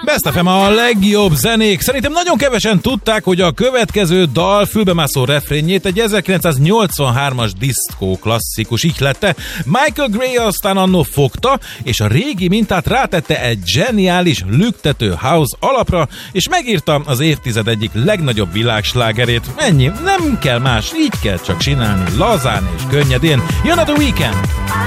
Best FM a legjobb zenék. Szerintem nagyon kevesen tudták, hogy a következő dal fülbemászó refrénjét egy 1983-as diszkó klasszikus ihlette. Michael Gray aztán annó fogta, és a régi mintát rátette egy zseniális, lüktető house alapra, és megírta az évtized egyik legnagyobb világslágerét. Ennyi, nem kell más, így kell csak csinálni, lazán és könnyedén. Jön a The Weeknd!